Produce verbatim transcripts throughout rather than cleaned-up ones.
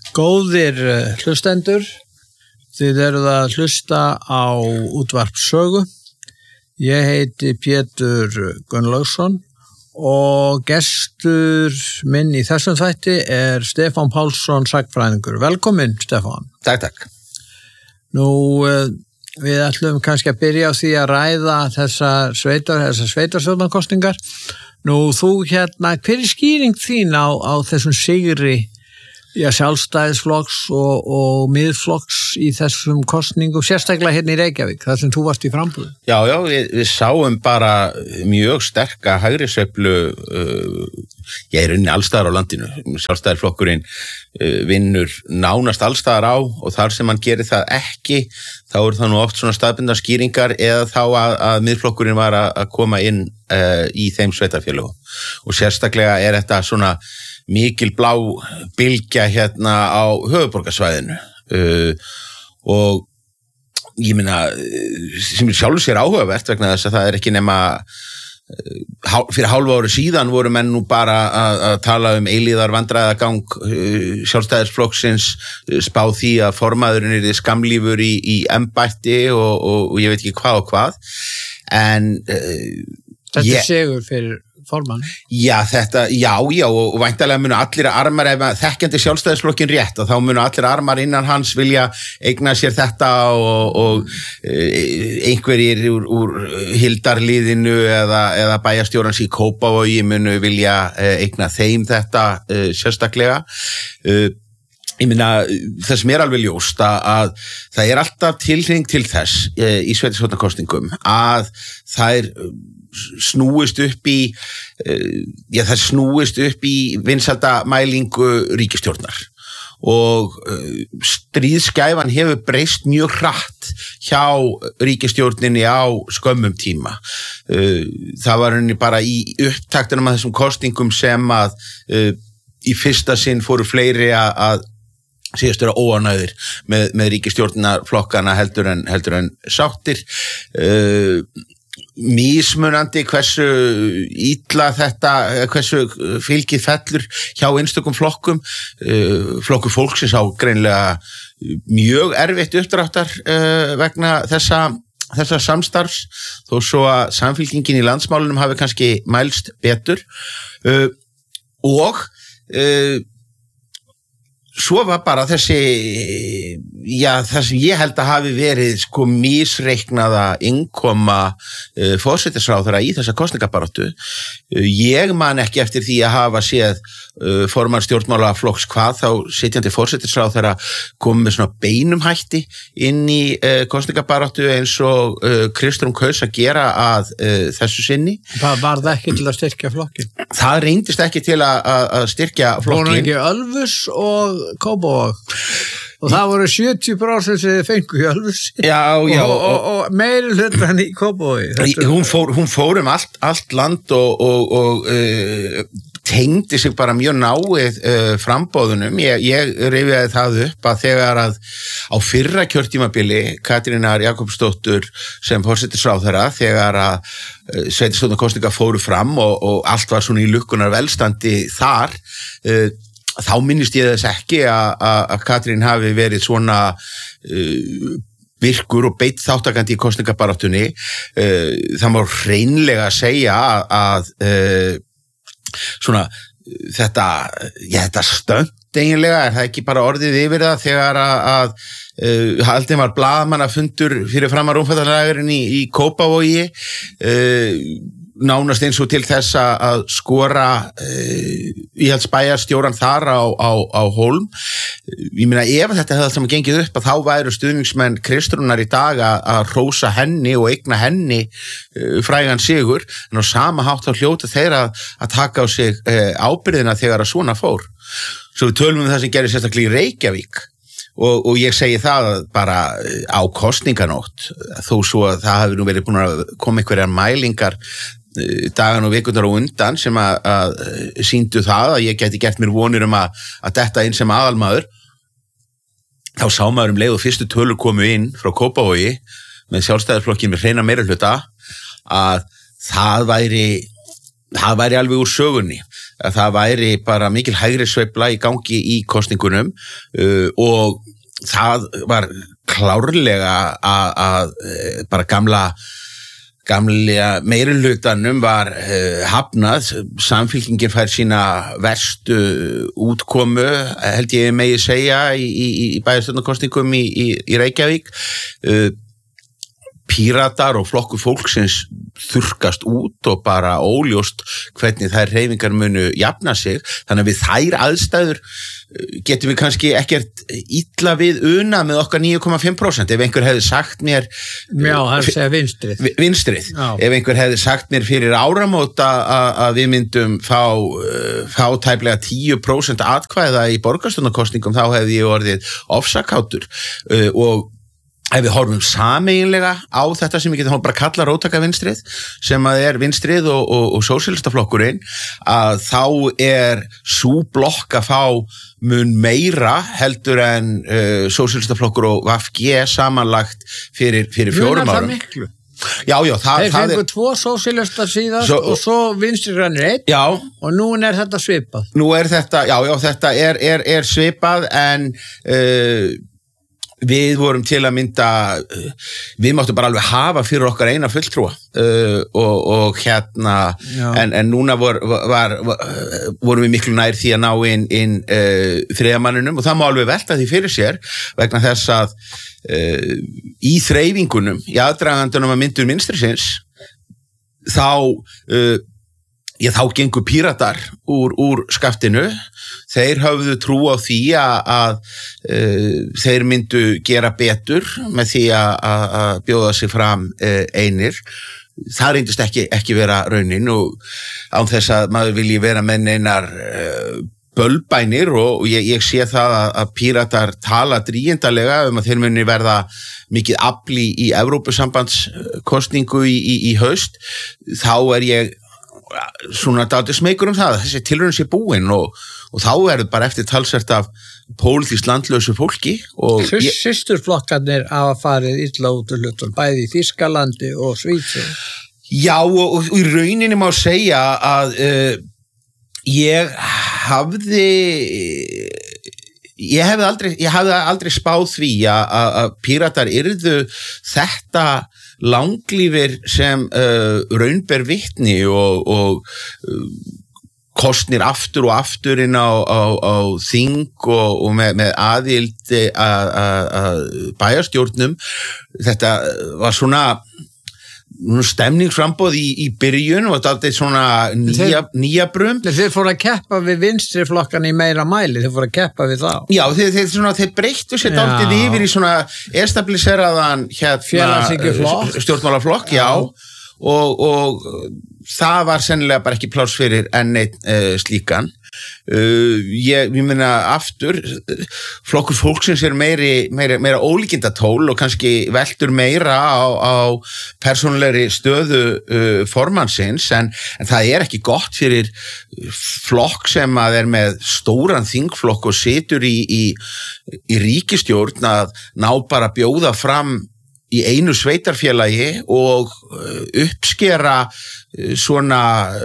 Góðir hlustendur, þið eruð að hlusta á útvarp Sögu. Ég heiti Pétur Gunnlaugsson og gestur minn í þessum þætti er Stefán Pálsson, sagnfræðingur. Velkomin, Stefán. Takk, takk. Nú, við ætlum kannski að byrja á því að ræða þessa sveitar, þessa sveitarstjórnarkosningar. Nú, þú hérna, hver er skýring þín á, á þessum sigri Já, sjálfstæðisflokks og, og miðflokks í þessum kosningum, sérstaklega hérna í Reykjavík, þar sem þú varst í framboði? Já, já, við, við sáum bara mjög sterka hægri sveiflu, uh, ég er unni allstaðar á landinu. Sjálfstæðisflokkurinn uh, vinnur nánast allstaðar á og þar sem hann gerir það ekki, þá eru það nú oft svona staðbundnar skýringar eða þá að, að miðflokkurinn var að, að koma inn uh, í þeim sveitarfélögum. Og sérstaklega er þetta svona mikil blá bylgja hérna á höfuðborgarsvæðinu uh, og ég meina sem sjálfur sér áhugavert vegna þess að það er ekki nema uh, fyrir hálfu ári síðan voru menn nú bara að, að tala um eilíðar vandræðagang uh, sjálfstæðisflokksins, uh, spá því að formaðurinn er skamlífur í, í embætti og, og, og ég veit ekki hvað og hvað en uh, Þetta ég, er sigur fyrir formann. Já, þetta, já, já, og væntanlega munu allir armar, ef þekkjandi sjálfstæðisflokkin rétt, þá munu allir armar innan hans vilja eigna sér þetta og, og einhverjir úr, úr hildarliðinu eða, eða bæjarstjórans í Kópavogi munu vilja eigna þeim þetta sérstaklega. Ég meina, það sem er alveg ljóst að það er alltaf tilhring til þess í sveitarstjórnarkosningum að það er snúist upp í já, það snúist upp í vinsældamælingu ríkisstjórnar og stríðsgæfan hefur breyst mjög hratt hjá ríkisstjórninni á skömmum tíma. Það var henni bara í upptaktunum að þessum kosningum sem að í fyrsta sinn fóru fleiri að síðast vera óánægðir með, með ríkisstjórnarflokkana heldur en, heldur en sáttir. Uh, mismunandi hversu illa þetta, hversu fylgið fellur hjá einstökum flokkum. Uh, flokkur fólksins á greinlega mjög erfitt uppdráttar uh, vegna þessa, þessa samstarfs, þó svo að samfylkingin í landsmálunum hafi kannski mælst betur. Uh, og uh, Svo var bara þessi, já, það sem ég held að hafi verið sko misreiknaða innkoma uh, forsætisráðherra í þessa kosningabaráttu. Uh, ég man ekki eftir því að hafa séð uh, formann stjórnmálaflokks hvað þá sitjandi forsætisráðherra kom með svona beinum hætti inn í uh, kosningabaráttu eins og uh, Kristrún kaus að gera að uh, þessu sinni. Það var það ekki til að styrkja flokkin? Það reyndist ekki til að, að styrkja flokkin. Bónu ekki Ölfus og Kópavog og það voru sjötíu prósent sem þið fengu í Ölfusi já, já, og, og, og meiri hlutur hann í Kópavogi. Hún fór, hún fór um allt, allt land og, og, og uh, tengdi sig bara mjög náið uh, frambóðunum. Ég, ég rifjaði það upp að þegar að á fyrra kjörtímabili Katrínar Jakobsdóttur sem forsætisráðherra þegar að uh, sveitarstjórnarkosningar fóru fram og, og allt var svona í lukkunar velstandi þar uh, þá minnist ég þess ekki að, að Katrín hafi verið svona uh, virkur og beitt þáttakandi í kosningabaráttunni. Uh, það má hreinlega segja að, að uh, svona þetta, já, þetta stönd eiginlega, er það ekki bara orðið yfir það þegar að, að uh, haldið var blaðamannafundur fyrir fram að Rúmfatalagurinn í, í Kópavogi uh, nánast eins og til þess að skora uh, íhaldsbæjarstjóran þar á, á, á Hólm. Ég meina ef þetta hefði allt saman gengið upp að þá væru stuðningsmenn Kristrúnar í dag að, að hrósa henni og eigna henni uh, frægan sigur, en á sama hátt þá hljóta þeir að, að taka á sig uh, ábyrðina þegar að svona fór. Svo við tölum um það sem gerir sérstaklega í Reykjavík og, og ég segi það bara á kosninganótt þó svo að það hafi nú verið búin að koma einhverjar mælingar dagan og vikundar á undan sem að, að sýndu það að ég geti gert mér vonir um að, að detta inn sem aðalmaður. Þá sá maður um leið og fyrstu tölur komu inn frá Kópavogi með sjálfstæðisflokkin með hreina meirihluta að það væri það væri alveg úr sögunni. að það væri bara mikil hægri sveifla í gangi í kosningunum uh, og það var klárlega að, að bara gamla gamlega meirihlutanum var uh, hafnað, samfylkingin fær sína verstu útkomu, held ég megi segja í, í, í bæjarstjórnarkosningum í, í, í Reykjavík. uh, Píratar og flokkur fólksins þurrkast út og bara óljóst hvernig þær hreyfingar munu jafna sig, þannig að við þær aðstæður getum við kannski ekkert illa við una með okkar níu komma fimm prósent. Ef einhver hefði sagt mér Já, það segja vinstrið vinstrið, Já. Ef einhver hefði sagt mér fyrir áramót að við myndum fá, fá tæplega tíu prósent atkvæða í borgarstjórnarkosningum, þá hefði ég orðið ofsakátur og ef við horfum sameiginlega á þetta sem við getum bara kalla róttaka vinstrið, sem að er vinstrið og, og, og sósíalistaflokkurinn, að þá er sú blokk að fá mun meira heldur en uh, sósíalistaflokkur og V G samanlagt fyrir, fyrir fjórum árum. Munar það miklu? Já, já, það, Þeir það fengu er... tvo sósíalistar síðast svo, og svo vinstri grænir einn já, og nú er þetta svipað. Nú er þetta, já, já, þetta er, er, er svipað en... Uh, Við vorum til að mynda, við máttum bara alveg hafa fyrir okkar eina fulltrúa uh, og, og hérna, en, en núna vor, var, var, vorum við miklu nær því að ná inn, inn uh, þriðamanninum og það má alveg velta því fyrir sér vegna þess að uh, í þreifingunum, í aðdragandunum að myndun vinstrisins, þá... Uh, Já, þá gengur Píratar úr, úr skaftinu, þeir höfðu trú á því að, að uh, þeir myndu gera betur með því að, að bjóða sig fram uh, einir. Það reyndist ekki, ekki vera raunin og án þess að maður vilji vera með neinar uh, bölbænir og, og ég, ég sé það að, að Píratar tala drýjendalega um að þeir muni verða mikið afli í Evrópusambandskosningu í, í, í haust, þá er ég svona dálítið smeykur um það að þessi tilraun sé búin og, og þá er þetta bara eftir talsvert af pólitískt landlausu fólki og ég... Systurflokkarnir hafa farið illa út úr hlutum, bæði í Þýskalandi og Svíþjóð. Já og, og, og í rauninni má segja að uh, ég hafði ég hefði aldrei, ég hafði aldrei spáð því að, að Píratar yrðu þetta langlífir sem uh, raunber vitni og, og uh, kosnir aftur og aftur inn á, á, á þing og, og með, með aðildi að bæjarstjórnum. Þetta var svona stemningsframboð í, í byrjun og þetta er svona nýja, nýja brum. Þeir fóru að keppa við vinstri flokkan í meira mæli, þeir fóru að keppa við þá. Já, þeir, þeir, svona, þeir breyttu sér dálítið yfir í svona establisheraðan hérna, stjórnmálaflokk, já, já. Og, og það var sennilega bara ekki pláss fyrir enn einn uh, slíkan. Uh, ég, ég meina aftur, flokkur fólksins er meiri, meira, meira ólíkindatól og kannski veldur meira á, á persónulegri stöðu uh, formannsins en, en það er ekki gott fyrir flokk sem að er með stóran þingflokk og situr í, í, í ríkisstjórn að ná bara bjóða fram í einu sveitarfélagi og uppskera svona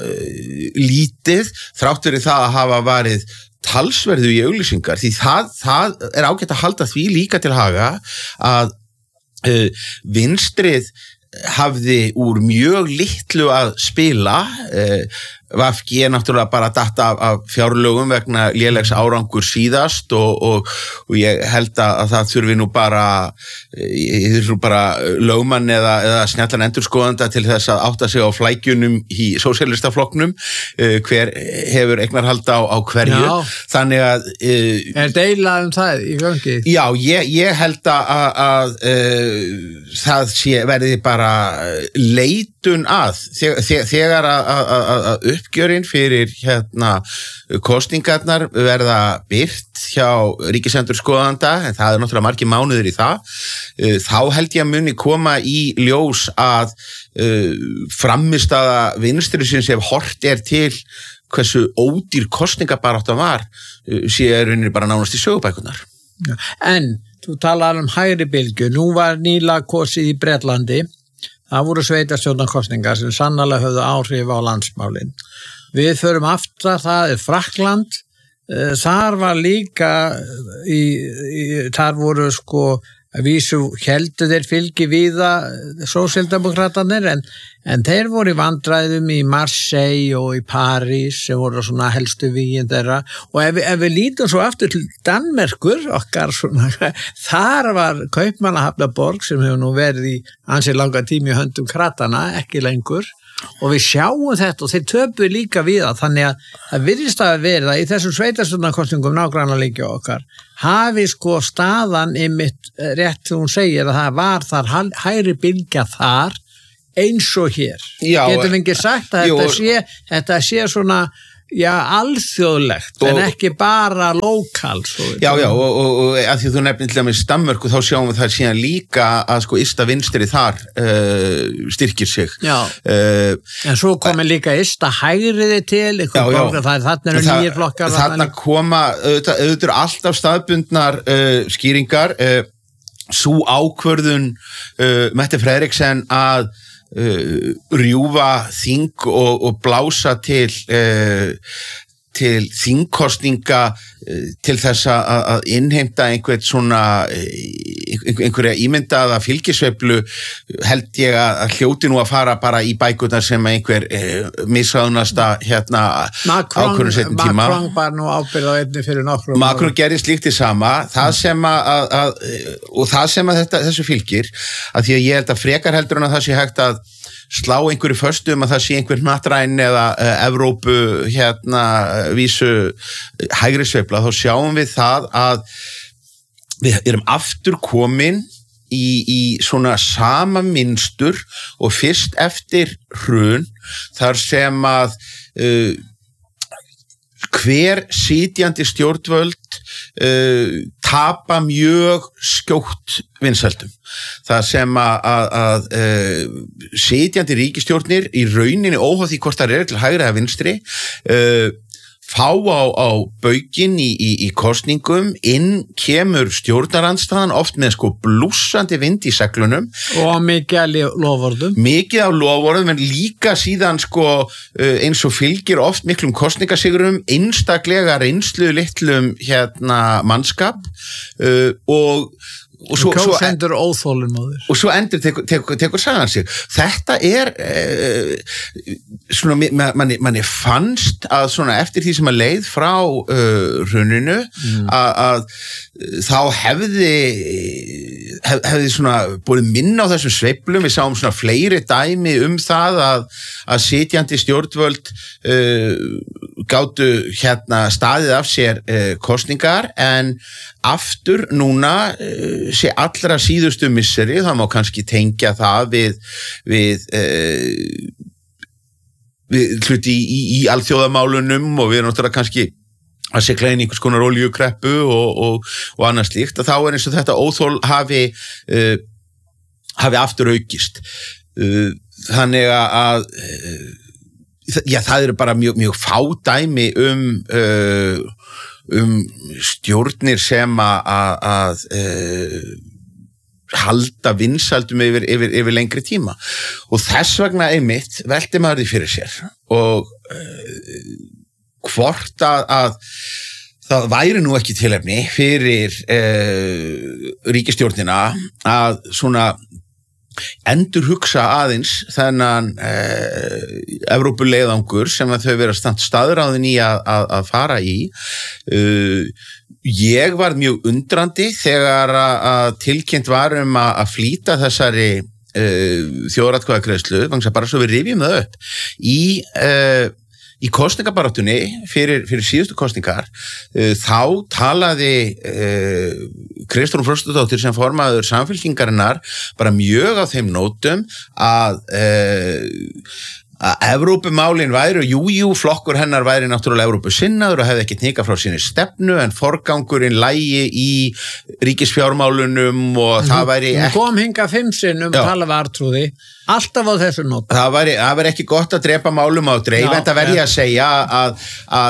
lítið þrátt verið það að hafa varið talsverðu í auglýsingar því það, það er ágætt að halda því líka til haga að uh, vinstrið hafði úr mjög litlu að spila uh, V G náttúrulega bara datta af, af fjárlögum vegna lélegs árangur síðast og, og, og ég held að það þurfi nú bara ég þurfi bara lögmann eða, eða snjallan endurskoðanda til þess að átta sig á flækjunum í sósíalistaflokknum uh, hver hefur eignarhald á, á hverju já. Þannig að uh, er deila um það í gangi? Já, ég, ég held að, að uh, það sé verði bara leitun að þegar, þegar að, að, að uppgjörinn fyrir hérna kostingarnar verða birt hjá ríkisendurskoðanda, en það er náttúrulega margir mánuður í það, þá held ég að muni koma í ljós að uh, frammistaða vinstrisins ef hort er til hversu ódýr kostingabaráttan var, uh, sé rauninni bara nánast í sögubækunar. En, þú talar um hægri bylgju, nú var nýlega kosið í Bretlandi. Það voru sveitarstjórnarkosningar sem sannarlega höfðu áhrif á landsmálin. við förum aftur, það er Frakkland, þar var líka í, í, þar voru sko að vísu heldur þeir fylgi víða sósíaldemókratarnir en, en þeir voru í vandræðum í Marseille og í París sem voru svona helstu vígin þeirra og ef, ef við lítum svo aftur til Danmerkur okkar svona, þar var Kaupmannahafnarborg sem hefur nú verið í ansi langa tími í höndum kratana, ekki lengur og við sjáum þetta og þeir töpu líka við það þannig að það virðist að verið að í þessum sveitarstjórnarkosningum nágrannalíkja okkar hafi sko staðan einmitt rétt sem hún segir að það var þar hægri bylgja þar eins og hér. Já, getum við ekki sagt að jú, þetta sé, þetta sé svona já, alþjóðlegt og, en ekki bara lokal Já, já, og, og, og að því þú nefnir til dæmis Danmörku þá sjáum við það síðan líka að sko ysta vinstri þar uh, styrkir sig Já, uh, en svo komið líka ysta hægriði til já, já, það er þarna eru nýjir flokkar Þarna koma, auðvitað, auðvitað alltaf staðbundnar uh, skýringar uh, sú ákvörðun uh, Mette Frederiksen að Uh, rjúfa þing og, og blása til uh, til þingkostninga uh, til þess að, að innheimta einhvern svona uh, einhverja ímyndaða fylgisveiflu held ég að hljóti nú að fara bara í bækurnar sem einhver uh, misráðnasta hérna ákvörðun setjum tíma Macron bara nú ábyrgð á einni fyrir nokkrum Macron gerir slíkt í sama það sem að, að, að og það sem að þetta, þessu fylgir að því að ég held að frekar heldur en að það sé hægt að slá einhverju föstu um að það sé einhver hnattræn eða uh, Evrópu hérna uh, vísu hægri sveifla þá sjáum við það að við erum aftur komin í, í svona sama mynstur og fyrst eftir hrun þar sem að uh, hver sitjandi stjórnvöld Uh, tapa mjög skjótt vinsældum. Það sem að, að, að uh, sitjandi ríkisstjórnir í rauninni óháð því hvort það er til hægri eða vinstri uh, fá á, á baukinn í, í, í kosningum inn kemur stjórnarandstaðan oft með sko blússandi vind í seglunum og mikið af loforðum mikið af loforðum en líka síðan sko eins og fylgir oft miklum kosningasigurum einstaklega reynslu litlum hérna mannskap uh, og og svo, svo, og svo endur tekur, tekur, tekur sagan sig þetta er eh, svona manni man fannst að svona eftir því sem að leið frá uh, hruninu mm. að þá hefði hef, hefði svona búið minna á þessum sveiflum, við sáum svona fleiri dæmi um það að, að sitjandi stjórnvöld uh, gátu hérna staðið af sér uh, kosningar en aftur núna uh, sé allra síðustu misseri, það má kannski tengja það við, við, uh, við hluti í, í, í alþjóðamálunum og við erum náttúrulega kannski að segla inn einhvers konar olíukreppu og, og, og annað slíkt, að þá er eins og þetta óþol hafi, uh, hafi aftur aukist. Uh, þannig að uh, já, það eru bara mjög, mjög fádæmi um uh, um stjórnir sem að uh, halda vinsældum yfir, yfir, yfir lengri tíma og þess vegna einmitt velti maður því fyrir sér og uh, hvort að, að það væri nú ekki tilefni fyrir uh, ríkisstjórnina að svona endur hugsa aðeins þennan uh, Evrópuleiðangur sem að þau vera stand staðráðin í að, að, að fara í uh, ég var mjög undrandi þegar að, að tilkynnt var um að, að flýta þessari uh, þjóðaratkvæðagreiðslu, vegna bara svo við rifjum það upp í uh, í kosningabaráttunni fyrir, fyrir síðustu kosningar uh, þá talaði uh, Kristrún Frostadóttir sem formaður Samfylkingarinnar bara mjög á þeim nótum að uh, að Evrópumálin væri og jú, jú, flokkur hennar væri náttúrulega Evrópusinnaður og hefði ekki hnikað frá sinni stefnu en forgangurinn lægi í ríkisfjármálunum og mm-hmm. það væri ekki... kom hinga fimm sinnum um tala við Artrúði, alltaf á þessu nótum. Það væri, það væri ekki gott að drepa málum á dreif, en það verði að segja að, að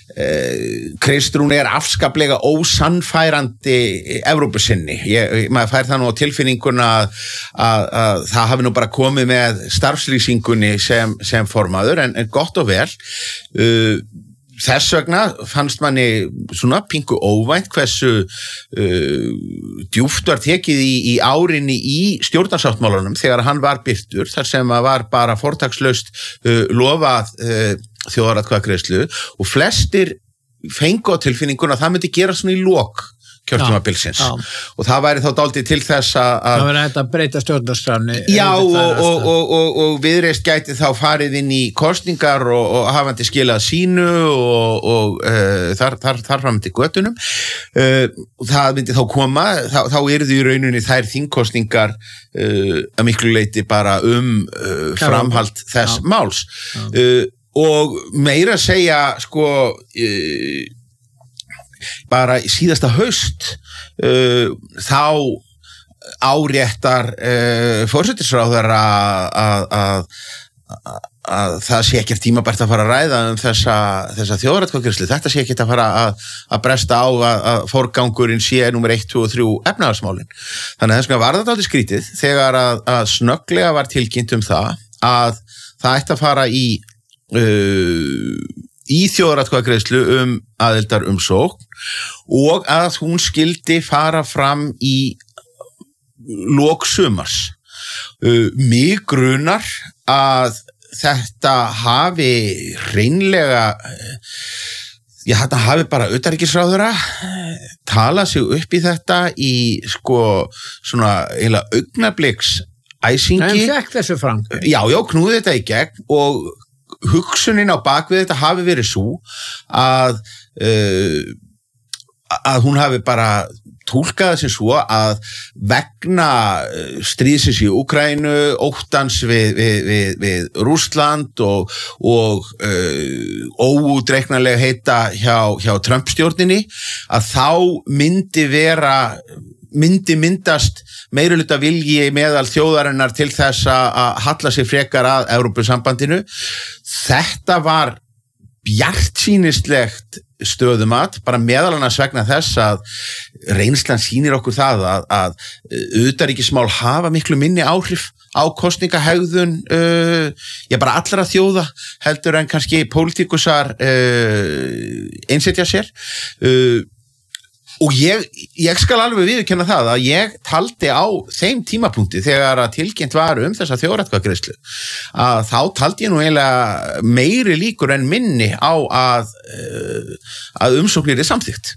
uh, Kristrún er afskaplega ósannfærandi Evrópusinni. Ég, maður fær það nú á tilfinninguna að, að, að það hafi nú bara komið með starfslýsingunni sem, sem formaður, en, en gott og vel. Uh, Þess vegna fannst manni svona pingu óvænt hversu uh, djúpt var tekið í, í árinni í stjórnarsáttmálanum þegar hann var birtur, þar sem að var bara fortakslaust uh, lofað uh, þjóðaratkvæðagreiðslu og flestir fengu á tilfinninguna að það myndi gera svona í lok kjörtímabilsins og það væri þá dálítið til þess að það væri hægt að breyta stjórnarskránni. Já og, og, og, og, og Viðreisn gæti þá farið inn í kosningar og, og hafandi skilað sínu og, og uh, þar, þar, þar framöndi götunum. Uh, það myndi þá koma, þá, þá yrðu í rauninni þær þingkosningar uh, að miklu leyti bara um uh, framhald þess Já. Máls. Uh, og meira að segja sko uh, bara síðasta haust uh, þá áréttar uh, forsætisráðherra að, að, að, að það sé ekkert tímabært að fara að ræða um þessa, þessa þjóðaratkvæðagreiðslu. Þetta sé ekkert að fara að, að bresta á að, að forgangurinn sé númer eitt, tvö og þrjú efnahagsmálin. Þannig að þess vegna var þetta aldrei skrítið þegar að, að snögglega var tilkynnt um það að það ætti að fara í uh, í þjóðaratkvæðagreiðslu um aðildarumsókn og að hún skildi fara fram í lok sumars. Uh, mig grunar að þetta hafi hreinlega, já þetta hafi bara utanríkisráðherra talað sig upp í þetta í sko svona eiginlega augnabliks æsingi. En fekk þessu fram. Já, já, knúði þetta í gegn og hugsunin á bakvið þetta hafi verið svo að uh, að hún hafi bara túlkað þessi svo að vegna stríðsins í Úkraínu, óttans við, við, við, við Rússland og, og uh, óútreiknanlega heita hjá, hjá Trump-stjórninni að þá myndi vera myndi myndast meirihluta vilji meðal þjóðarinnar til þess að halla sig frekar að Evrópusambandinu. Þetta var bjartsýnislegt stöðumat, bara meðal annars vegna þess að reynslan sýnir okkur það að, að utanríkismál hafa miklu minni áhrif á kosningahegðun uh, ég bara allra þjóða heldur en kannski pólitíkusar uh, einsetja sér. Uh, Og ég, ég skal alveg viðurkenna það að ég taldi á þeim tímapunkti þegar að tilkynnt var um þessa þjóðaratkvæðagreiðslu að þá taldi ég nú eiginlega meiri líkur en minni á að, að umsóknir er samþykkt.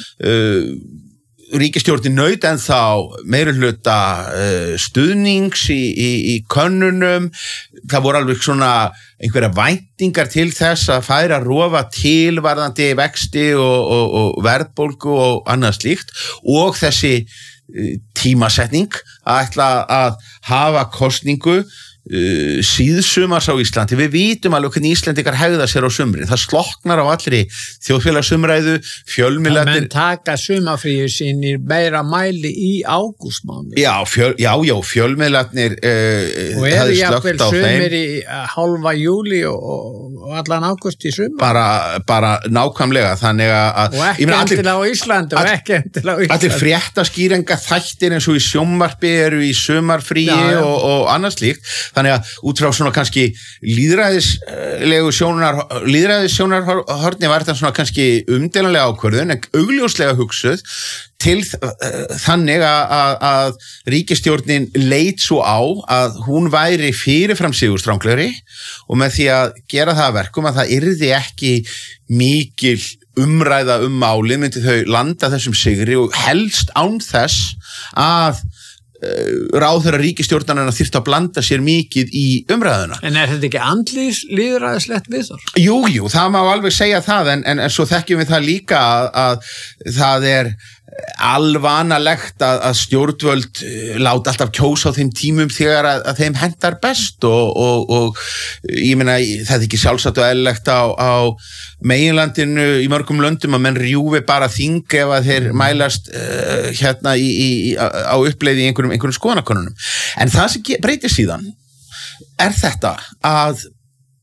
Ríkisstjórnin naut en þá meirihluta stuðnings í, í, í könnunum. Það voru alveg svona einhverja væntingar til þess að færa rofa til varðandi vexti og, og, og verðbólgu og annað slíkt og þessi tímasetning að ætla að hafa kosningu Uh, síðsumars á Íslandi. Við vitum alveg hvernig Íslendingar hegða sér á sumrin. Það slokknar á allri þjóðfélagsumræðu, fjölmiðlarnir. Það menn taka sumarfríu sín í meira mæli í ágústmánuði. Já, fjöl, já, já, fjölmiðlarnir uh, og eru jafnvel sumir í hálfa júli og, og allan ágúst í sumar. Bara, bara nákvæmlega, þannig að og ekki endilega á Íslandi og ekki endilega á Íslandi. Allir fréttaskýringa þættir eins og í sjónvarpi eru í sumarfríi já, já. og, og annað slíkt. Þannig að út frá svona kannski lýðræðislegu sjónar, lýðræðissjónarhorni var þetta svona kannski umdelanlega ákvörðun en augljóslega hugsuð til þannig að, að, að ríkisstjórnin leit svo á að hún væri fyrirfram sigurstranglegri og með því að gera það að verkum að það yrði ekki mikil umræða um málið myndi þau landa þessum sigri og helst án þess að ráðherra ríkisstjórnarnir þyrftu að blanda sér mikið í umræðuna. En er þetta ekki andlýs lýðræðislegt við þar? Jú, jú, það má alveg segja það en, en, en svo þekkjum við það líka að, að það er alvanalegt að, að stjórnvöld láta alltaf kjósa á þeim tímum þegar að, að þeim hentar best og, og, og ég meina það er ekki sjálfsagt og eðlilegt á, á meginlandinu í mörgum löndum að menn rjúfi bara þing ef að þeir mælast uh, hérna í, í, á uppleið í einhverjum, einhverjum skoðanakönnunum. En það sem breytir síðan er þetta að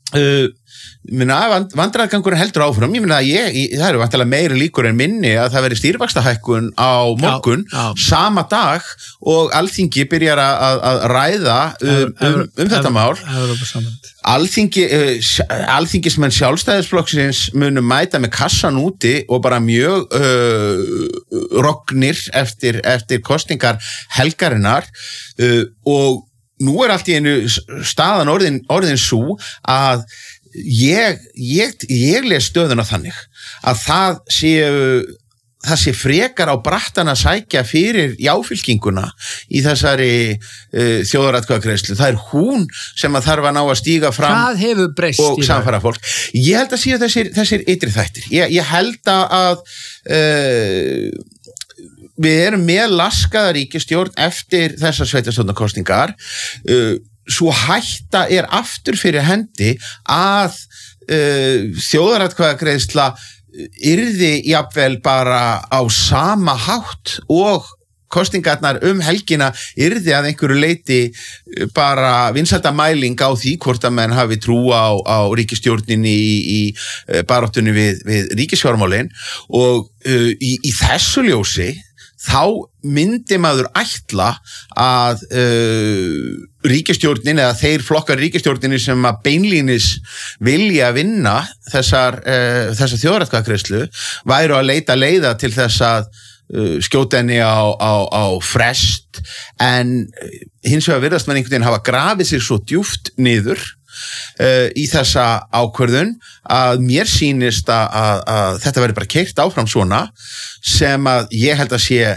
uh, minna, vandræðagangurinn heldur áfram, ég minna að ég, ég, það eru vantilega meiri líkur en minni að það veri stýrivaxtahækkun á morgun, já, já. sama dag og Alþingi byrjar að, að ræða um, um, um þetta mál. Alþingi, uh, Alþingismenn Sjálfstæðisflokksins munu mæta með kassan úti og bara mjög uh, rognir eftir, eftir kosningar helgarinnar uh, og nú er allt í einu staðan orðin, orðin svo að Ég, ég, ég les stöðuna þannig að það sé, það sé frekar á brattan að sækja fyrir jáfylkinguna í þessari uh, þjóðaratkvæðagreiðslu. Það er hún sem að þarf að ná að stíga fram og samfara fólk. Ég held að séu þessir, þessir ytri þættir. Ég, ég held að uh, við erum með laskaða ríkisstjórn eftir þessar sveitarstjórnarkosningar. Uh, Svo hætta er aftur fyrir hendi að uh, þjóðaratkvæðagreiðsla yrði jafnvel bara á sama hátt og kosningarnar um helgina yrði að einhverju leiti bara vinsældamæling á því hvort að menn hafi trú á, á ríkisstjórninni í, í baráttunni við, við ríkisfjármálin og uh, í, í þessu ljósi þá myndi maður ætla að uh, ríkisstjórnin eða þeir flokkar ríkisstjórninni sem að beinlínis vilja vinna þessar, uh, þessar þjóðaratkvæðagreiðslu væru að leita leiða til þess að uh, skjóta henni á, á, á frest en hins vegar virðast mann einhvern veginn hafa grafið sér svo djúpt niður uh, í þessa ákvörðun að mér sýnist að, að, að þetta verður bara keyrt áfram svona sem að ég held að sé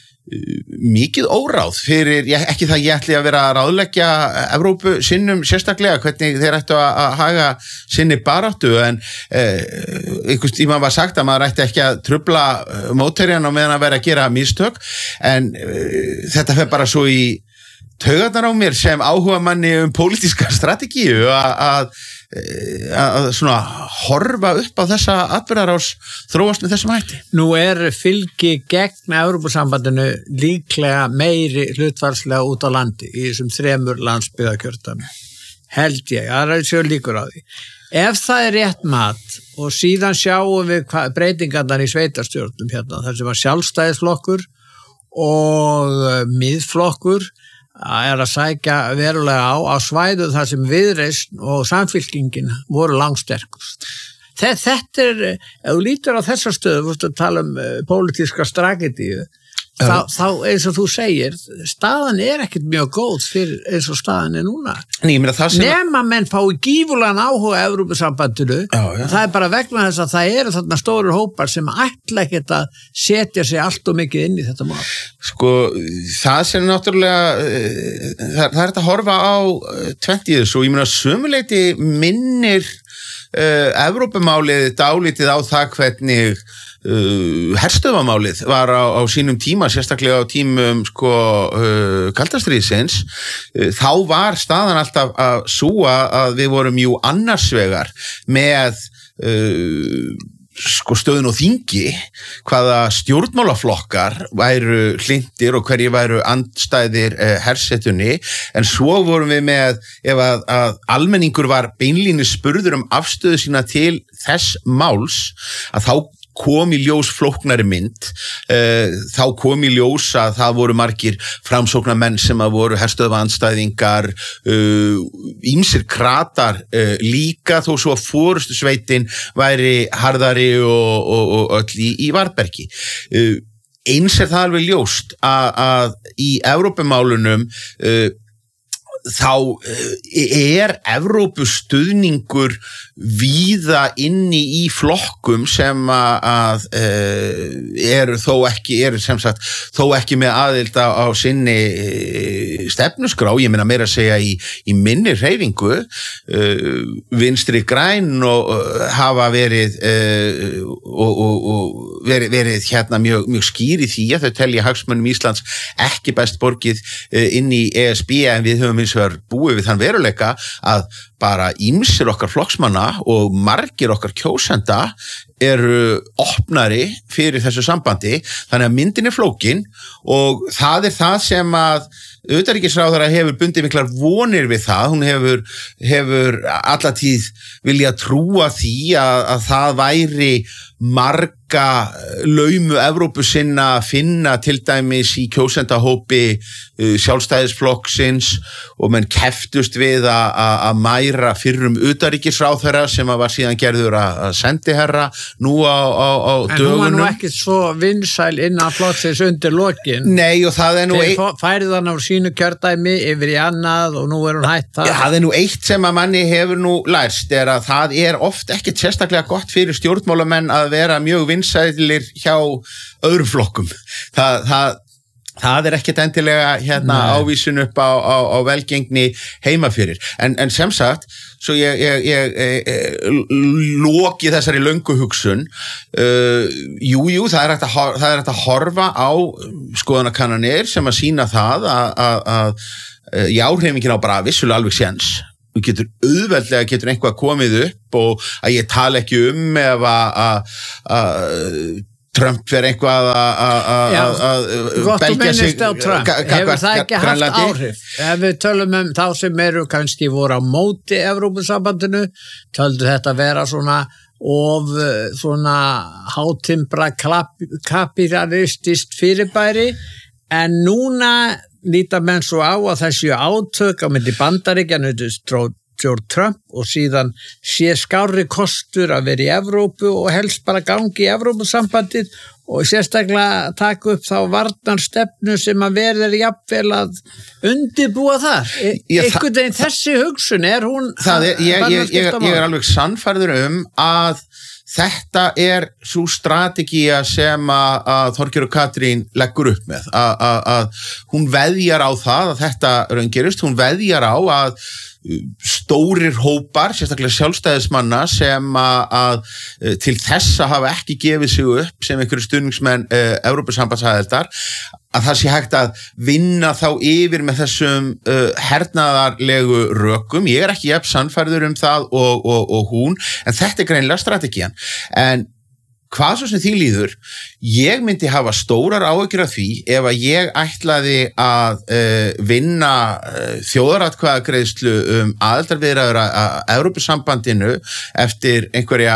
mikið óráð fyrir, ekki það ég ætli að vera að ráðleggja Evrópu sinnum sérstaklega hvernig þeir ættu að haga sinni baráttu en eh, einhvers tíma var sagt að maður ætti ekki að trufla mótherjan og meðan að vera að gera mistök en eh, þetta fer bara svo í taugarnar á mér sem áhuga manni um pólitíska strategíu að að svona horfa upp á þessa atburðarás þróast með þessum hætti. Nú er fylgi gegn Evrópusambandinu líklega meiri hlutfallslega út á landi í þessum þremur landsbyggðakjördæmum. Held ég, það er sér líkur á því. Ef það er rétt mat og síðan sjáum við breytingarnar í sveitarstjórnum hérna, þar sem var sjálfstæðisflokkur og miðflokkur er að sækja verulega á á svæðu þar sem Viðreisn og Samfylkingin voru langsterkust. Þetta er, ef þú lítur á þessa stöðu, þú veist að tala um uh, pólitíska strategíu, þá, þá eins og þú segir, staðan er ekkert mjög góð fyrir eins og staðan er núna. Nei, ég meina það sem nema menn fái gífurlegan áhuga á Evrópusambandinu, það er bara vegna þess að það eru þarna stórir hópar sem ætla ekkert að setja sig allt og mikið inn í þetta mál. Sko, það sem náttúrulega það, það er að horfa á tvennt í þessu og ég meina sömuleyti minnir uh, Evrópumálið dálítið á það hvernig Uh, herstöðvamálið var á, á sínum tíma, sérstaklega á tímum sko, uh, kaldastríðsins uh, þá var staðan alltaf að súa að við vorum jú annarsvegar með uh, sko stöðun og þingi hvaða stjórnmálaflokkar væru hlindir og hverju væru andstæðir uh, hersetunni en svo vorum við með ef að, að almenningur var beinlínis spurður um afstöðu sína til þess máls að þá kom í ljós flóknari mynd uh, þá kom í ljós að það voru margir framsóknarmenn sem að voru herstöðvaandstæðingar ýmsir uh, kratar uh, líka þó svo að forystusveitin væri harðari og, og, og öll í, í varðbergi uh, eins er það alveg ljóst að, að í Evrópumálunum uh, þá er Evrópustuðningur víða inni í flokkum sem að eru þó ekki, eru sem sagt þó ekki með aðild á, á sinni stefnusgrá, ég meina meira að segja í, í minni hreyfingu vinstri græn og hafa verið og, og, og verið, verið hérna mjög, mjög skýr í því að þau telja hagsmunum Íslands ekki best borgið inn í E S B en við höfum eins og búið við þann veruleika að bara ýmsir okkar flokksmanna og margir okkar kjósenda eru opnari fyrir þessu sambandi, þannig að myndin er flókin og það er það sem að utanríkisráðherra hefur bundið miklar vonir við það, hún hefur, hefur alla tíð vilja trúa því að, að það væri marga laumu Evrópusinna að finna til dæmis í kjósendahópi uh, sjálfstæðisflokksins og menn keftust við að, að mæra fyrrum utanríkisráðherra sem var síðan gerður að sendiherra nú á, á, á en dögunum. En hún var nú ekki svo vinsæl innan flokksins undir lokin. Nei, og það er nú... Þeir ein... færið hann á sínu kjördæmi yfir í annað og nú er hún hætt það. Ja, það er nú eitt sem að manni hefur nú lærst, er að það er oft ekki sérstaklega gott fyrir stjórnmálamenn að vera mjög vinsælir hjá öðrum flokkum. Það, það, það er ekkert endilega hérna Nei. ávísun upp á, á, á velgengni heimafyrir. En, en sem sagt, svo ég, ég, ég, ég loki þessari löngu hugsun, uh, jú, jú, það er hægt að, það er hægt að horfa á skoðanakannanir sem að sýna það að, að, að já, hreyfingin á bara vissulega alveg séns. Við getur auðveldlega getur einhvað komið upp og að ég tala ekki um ef að Trump verið einhvað að belgja sig hefur það ekki haft áhrif ef við tölum um þá sem eru kannski voru á móti Evrópusambandinu töldu þetta vera svona of svona hátimbra kapitalistiskt fyrirbæri en núna líta menn svo á að þessi átök á myndi Bandaríkjanna George Trump og síðan sé skárri kostur að vera í Evrópu og helst bara gangi í Evrópusambandið og sérstaklega taka upp þá varnarstefnu sem að verður jafnvel að undirbúa þar. Einhvern veginn þessi hugsun er hún... Það er, ég, ég, ég, ég er alveg sannfærður um að þetta er svo strategía sem að, að Þorgerður Katrín leggur upp með að, að, að hún veðjar á það að þetta raungerist, hún veðjar á að stórir hópar, sérstaklega sjálfstæðismanna sem að, að til þessa hafa ekki gefið sig upp sem einhverju stuðningsmenn uh, Evrópusambandsaðildar að það sé hægt að vinna þá yfir með þessum uh, hernaðarlegu rökum. Ég er ekki jafn sannfærður um það og, og, og hún, en þetta er greinilega strategían. En hvað svo sem því líður, ég myndi hafa stórar áhyggjur af því ef að ég ætlaði að uh, vinna uh, þjóðaratkvæðagreiðslu um aðildarviðræður að Evrópusambandinu eftir einhverja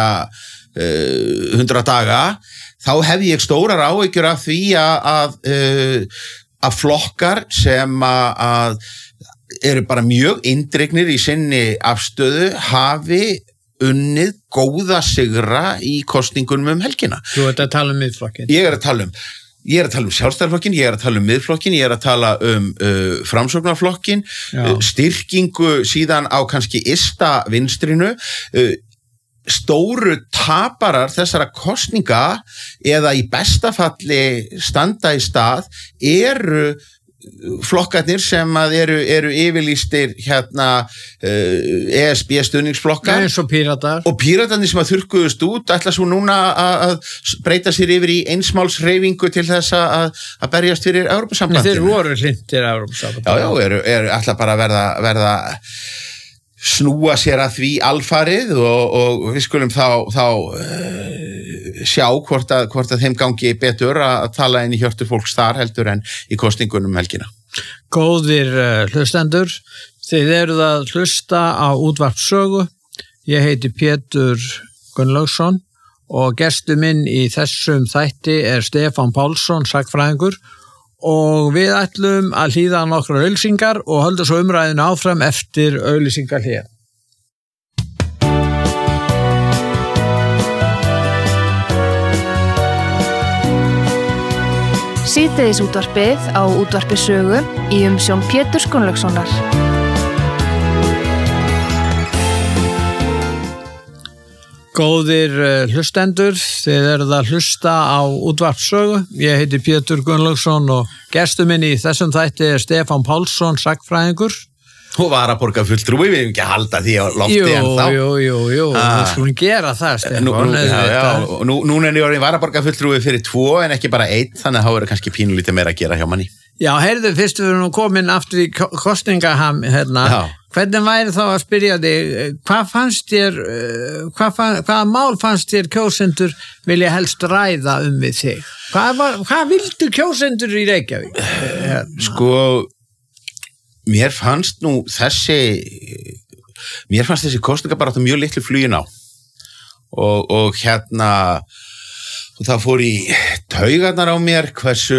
uh, hundra daga, þá hefði ég stórar áhyggjur af því að, að, að flokkar sem að, að eru bara mjög indregnir í sinni afstöðu hafi unnið góða sigra í kosningunum um helgina. Þú ert að tala um miðflokkin. Ég er að tala um Ég er að tala um sjálfstæðisflokkin, ég er að tala um miðflokkin, ég er að tala um uh, framsóknarflokkin, uh, styrkingu síðan á kannski ysta vinstrinu, uh, stóru taparar þessara kosninga eða í bestafalli standa í stað eru flokkarnir sem að eru, eru yfirlýstir hérna uh, E S B stuðningsflokkar eins og Píratar og Píratarnir sem að þurrkuðust út ætla svo núna að breyta sér yfir í einsmálshreyfingu til þess að, að berjast fyrir Evrópusambandinu. Þeir voru hlindir Evrópusambandinu. Já, já, eru, eru ætla bara að verða, verða snúa sér að því alfarið og, og við skulum þá, þá uh, sjá hvort að, hvort að þeim gangi betur að tala inn í hjörtur fólks þar heldur en í kosningunum helgina. Góðir uh, hlustendur, þið eruð að hlusta á Útvarp Sögu. Ég heiti Pétur Gunnlaugsson og gestur minn í þessum þætti er Stefán Pálsson, sagnfræðingur og við ætlum að hlýða nokkrar auglýsingar og höldum svo umræðinu áfram eftir auglýsingar hér. Síðdegis útvarpið á Útvarpi Sögu í umsjón Péturs Gunnlaugssonar. Góðir hlustendur, þið eruð að hlusta á Útvarp Sögu. Ég heiti Pétur Gunnlaugsson og gestur minn í þessum þætti er Stefán Pálsson, sagnfræðingur. Og varaborgarfulltrúi, við hefum ekki að halda því á lofti jú, en þá. Jú, jú, jú, ah. við skulum gera það, Stefán. Nú, nú, já, já, nú, núna er ég orðin varaborgarfulltrúi fyrir tvo en ekki bara einn, þannig að þá eru kannski pínulítið meira að gera hjá manni. Já, heyrðu, fyrst við erum komin aftur í kostningaham, hérna, Já. Hvernig væri þá að spyrja þig, hvað fannst þér, hvað fann, hvaða mál fannst þér kjósendur vilja helst ræða um við þig? Hvað, var, hvað vildu kjósendur í Reykjavík? Sko, mér fannst nú þessi, mér fannst þessi kostningabarátta mjög litlu flugin á og, og hérna, og það fór í taugarnar á mér hversu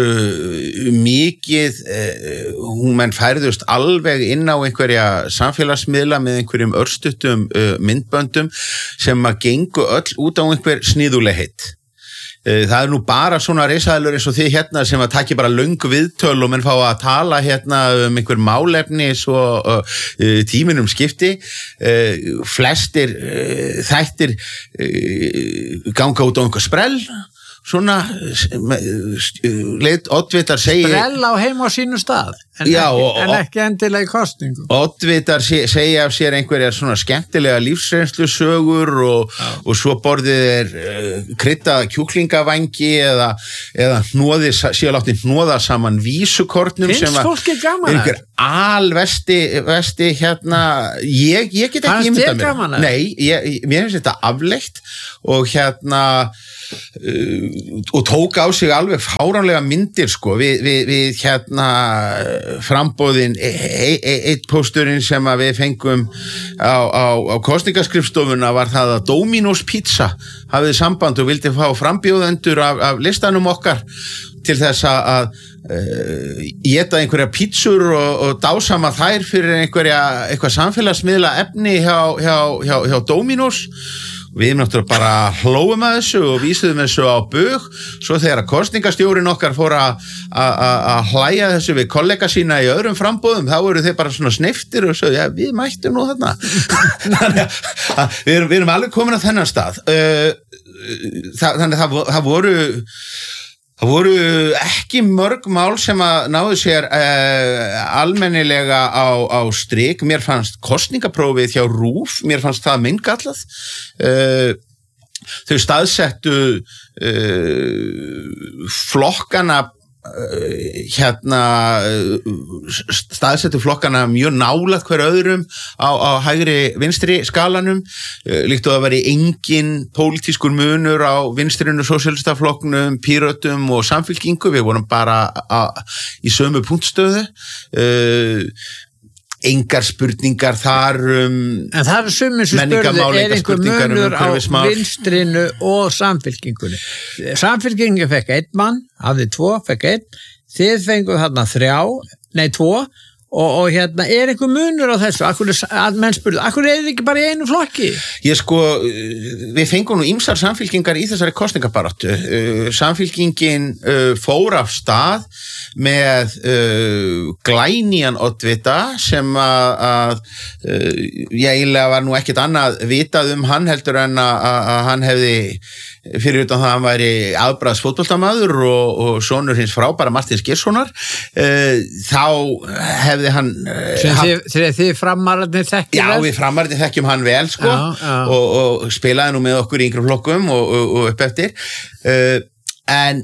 mikið eh, hún menn færðust alveg inn á einhverja samfélagsmiðla með einhverjum örstuttum uh, myndböndum sem að gengu öll út á einhver sniðulegheit. Uh, það er nú bara svona risaðalur eins og þið hérna sem að taki bara löng viðtöl og menn fá að tala hérna um einhver málefni svo uh, tíminum skipti. Uh, flestir uh, þættir uh, ganga út á einhver sprell svona leit oddvitar segi sprell á heim á sínu stað en, já, ekki, og, en ekki endilega í kostningu oddvitar segja af sér einhverjar svona skemmtilega lífsreynslusögur og, og svo borðið er uh, kryddaða kjúklingavangi eða, eða hnoði, síðan látti hnoða saman vísukornum finnst fólki gaman einhver alvesti vesti hérna ég, ég get ekki ímyndað mér nei, ég, mér finnst þetta afleitt og hérna Uh, og tók á sig alveg fáránlega myndir sko við, við, við hérna frambóðin e, e, eitt pósturinn sem að við fengum á, á, á kostningaskrifstofuna var það að Domino's Pizza hafið samband og vildi fá frambjóðendur af, af listanum okkar til þess að uh, éta einhverja pítsur og, og dásama þær fyrir einhverja eitthvað samfélagsmiðla efni hjá, hjá, hjá, hjá Domino's. Við náttúrulega bara hlóum að þessu og vísuðum þessu á bug svo þegar að kostningastjórin okkar fór að hlæja þessu við kollega sína í öðrum frambóðum þá voru þeir bara svona sneyftir og svo, já, við mættum nú þarna þannig að við erum, við erum alveg komin á þennan stað þannig að það, það voru Það voru ekki mörg mál sem að náðu sér uh, almennilega á, á strik. Mér fannst kostningaprófið hjá RÚV, mér fannst það minngallað. Uh, þau staðsettu uh, flokkana hérna staðsettu flokkana mjög nálægt hver öðrum á, á hægri vinstri skalanum líkt og það væri engin pólitískur munur á vinstrinu sósíalistaflokknum, Pírötum og Samfylkingu, við vorum bara a, í sömu punktstöðu uh, engar spurningar þar um en það er sumir sem spurði er einhver munur á vinstrinu og Samfylkingunni Samfylkingu fekk einn mann, hafði tvo, fekk einn þið fenguð þarna þrjá, nei tvo og, og hérna er einhver munur á þessu akkur er menn spurði, akkur er þið ekki bara í einu flokki? Ég sko, við fengum nú ýmsar samfylkingar í þessari kostningabaráttu Samfylkingin uh, fór af stað með uh, glænýjan oddvita sem að, að uh, ég eiginlega var nú ekkert annað vitað um hann heldur en að, að hann hefði fyrir utan það að hann væri afbragðs fótboltamaður og, og sonur hins frábæra Martins Geirssonar uh, þá hefði hann uh, Þegar þið, þið framararnir þekkjum Já, við framararnir þekkjum hann vel sko já, já. Og, og spilaði nú með okkur í yngri flokkum og, og, og upp eftir uh, en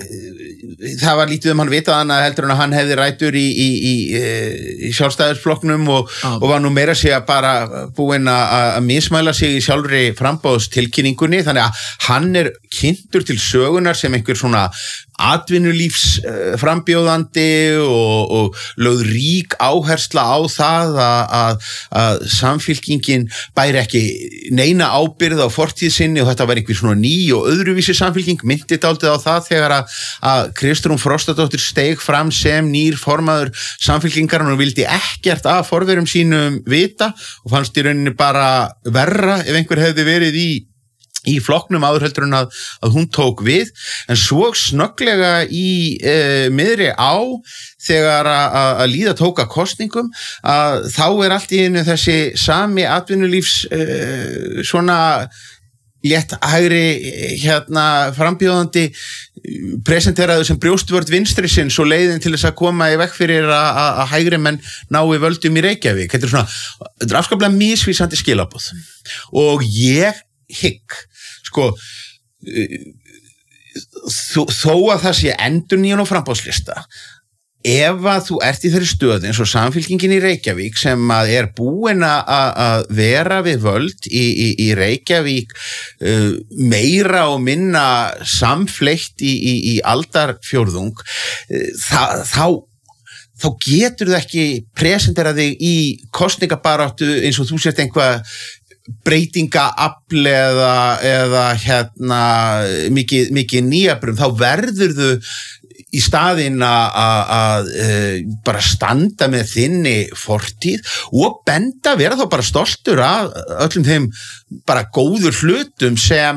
það var lítið um hann vitað annað heldur en að hann hefði rætur í, í, í, í sjálfstæðisflokknum og, ah. og var nú meira sig að bara búinn að mismæla sig í sjálfri frambóðstilkynningunni þannig að hann er kynntur til sögunar sem einhver svona atvinnulífs uh, frambjóðandi og, og lögð rík áhersla á það að, að, að samfylkingin bæri ekki neina ábyrgð á fortíð sinni og þetta var einhver svona ný og öðruvísi samfylking myndi dálítið á það þegar að, að Kristrún Frostadóttir steig fram sem nýr formaður samfylkingar og vildi ekkert af forverum sínum vita og fannst í rauninni bara verra ef einhver hefði verið í í flokknum áður heldur en að, að hún tók við en svo snögglega í e, miðri á þegar að, að líða tóka kostningum að þá er allt í einu þessi sami atvinnulífs e, svona létt hægri hérna frambjóðandi presenteraðu sem brjóstvörð vinstri sinn svo leiðin til þess að koma í vekk fyrir að, að hægri menn nái völdum í Reykjavík. Þetta er svona, þetta er afskaplega misvísandi skilaboð og ég hygg sko þó, þó að það sé endurnýjun og frambóðslista ef að þú ert í þeirri stöðu eins og Samfylkingin í Reykjavík sem að er búin að vera við völd í, í, í Reykjavík uh, meira og minna samfleitt í, í, í aldarfjórðung, uh, það, þá þá getur þú ekki presentera þig í kosningabaráttu eins og þú sért einhvað breytingaafl eða, eða hérna mikið, mikið nýjabrum, þá verður þú í staðinn að bara standa með þinni fortíð og benda, vera þá bara stoltur af öllum þeim bara góður hlutum sem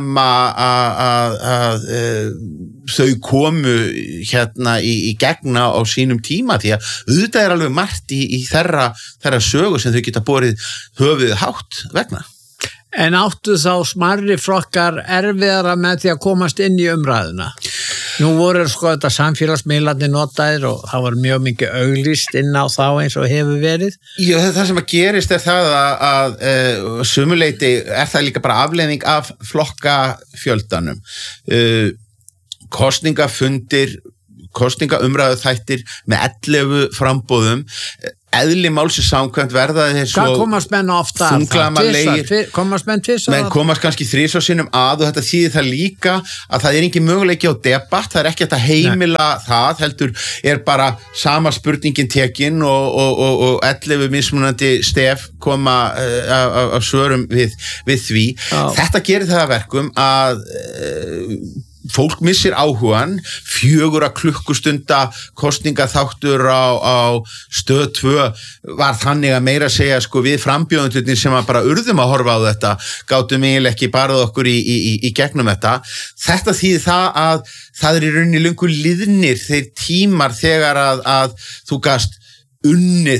að þau komu hérna í, í gegna á sínum tíma, því að auðvitað er alveg margt í, í þeirra, þeirra sögu sem þau geta borið höfuð hátt vegna. En áttu þá smarri flokkar erfiðara með því að komast inn í umræðuna? Nú voru sko þetta samfélagsmiðlarnir notaðir og það var mjög mikið auglýst inn á þá eins og hefur verið. Já, það sem að gerist er það að, að, að sumuleyti er það líka bara afleiðing af flokkafjöldanum. Uh, kosningafundir, kosningaumræðu þættir með ellefu frambóðum, eðli málsins samkvæmt verða þeir svo hvað komast menn ofta þunglamalegir, komast menn tvisvar menn komast kannski þrisvar sinnum að, og þetta þýðir það líka að það er engin möguleiki á debatt, það er ekki hægt að heimila Nei. það, heldur er bara sama spurningin tekin og, og, og, og ellefu mismunandi stef koma uh, af svörum við, við því. Já. Þetta gerir það að verkum að uh, fólk missir áhugan, fjögurra klukkustunda kosningaþáttur á, á stöð tvö var þannig að meira segja sko við frambjóðendurnir sem að bara urðum að horfa á þetta, gátum eiginlega ekki barað okkur í, í, í gegnum þetta. Þetta þýðir það að það er í rauninni löngu liðnir þeir tímar þegar að, að þú gast unnið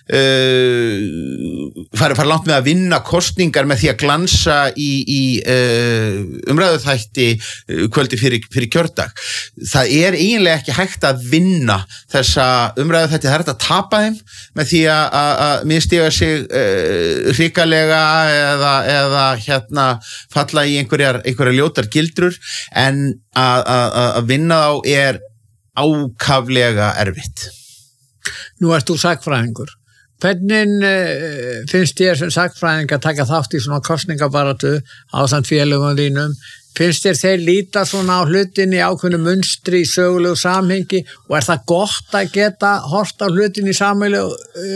uh, fara, fara langt með að vinna kosningar með því að glansa í, í uh, umræðuþætti uh, kvöldi fyrir, fyrir kjördag. Það er eiginlega ekki hægt að vinna þessa umræðuþætti, það er hægt að tapa þeim með því að, að mistiga sig uh, hrikalega eða, eða hérna falla í einhverjar, einhverjar ljótar gildrur, en að, að, að vinna þá er ákaflega erfitt. Nú ert þú sakfræðingur. Hvernig uh, finnst þér sem sakfræðing að taka þátt í svona kosningabaratu ásamt félögum þínum? Finnst þér þeir líta svona á hlutin í ákveðnu munstri í sögulegu samhengi, og er það gott að geta hort á hlutin í samhengi,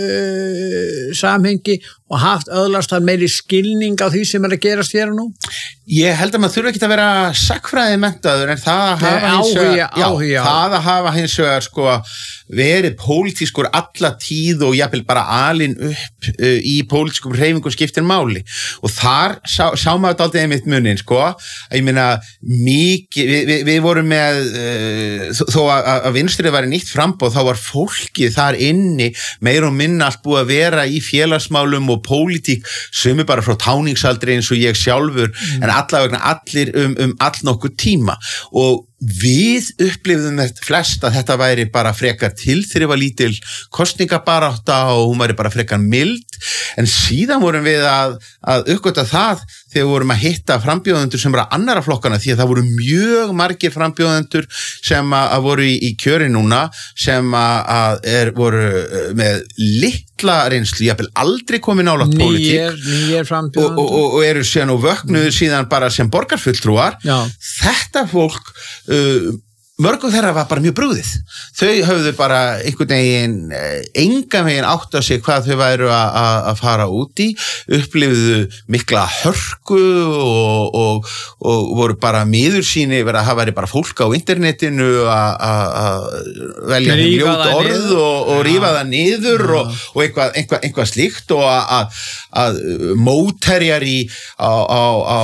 uh, samhengi og haft öðlast þar meiri skilning á því sem er að gerast hér og nú? Ég held að maður þurfa ekki að vera sakfræði menntaður, en það að hafa hins vegar, já, það að hafa hins vegar sko verið pólitískur alla tíð og jafnvel bara alin upp uh, í pólitískum hreyfingum skiptir máli, og þar sá, sá maður dálítið einmitt munin sko, að ég meina mikið, við, við, við vorum með uh, þó að, að vinstrið væri nýtt framboð, þá var fólkið þar inni meir og minna allt búið að vera í félagsmálum og pólitík, sumi bara frá táningsaldri eins og ég sjálfur, mm. en allavegna allir um, um all nokkuð tíma, og við upplifðum þetta flest að þetta væri bara frekar tilþrifalítil kosningabarátta og hún væri bara frekar mild, en síðan vorum við að, að uppgöta það þegar við vorum að hitta frambjóðendur sem var að annara flokkana, því að það voru mjög margir frambjóðendur sem að, að voru í, í kjöri núna, sem að, að er, voru með litla reynslu, jafnvel aldrei komið nálægt pólitík, nýjar frambjóðendur og, og, og eru síðan og vöknuðu síðan bara sem borgarfulltrúar. Já. Þetta fólk uh, mörgum þeirra var bara mjög brugðið. Þau höfðu bara einhvern veginn, engan veginn átt á sig hvað þau væru að fara út í, upplifðu mikla hörku og, og, og voru bara miður síni verið að hafa verið bara fólk á internetinu að velja þeim ljót orð og, og rífa það niður ja. og, og eitthvað, eitthvað, eitthvað slíkt, og að, að mótherjar í á, á, á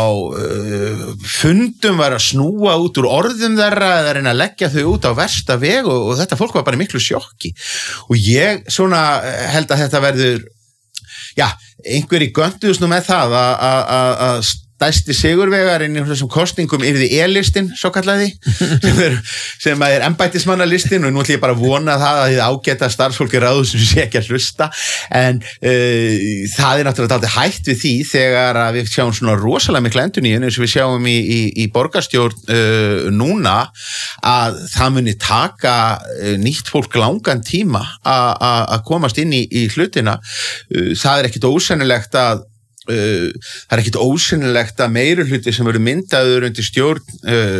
fundum var að snúa út úr orðum þeirra eða reyna að leggja þau út á versta veg, og, og þetta fólk var bara miklu sjokki, og ég svona held að þetta verður, já, einhverji gönduðust nú með það að stærsti sigurvegarinn í þessum kosningum yrði E-listin, svo kallaði, sem er, sem er embættismannalistin og nú ætlum ég bara að vona það að þið ágæta starfsfólki ráðu sem sé ekki að hlusta, en uh, það er náttúrulega dálítið hætt við því þegar að við sjáum svona rosalega mikla endurnýjun eins og við sjáum í, í, í borgarstjórn uh, núna að það muni taka uh, nýtt fólk langan tíma að komast inn í, í hlutina. Uh, það er ekkit ósennilegt að Uh, það er ekkit ósynlegt að meirihluti sem eru myndaður undir stjórn uh,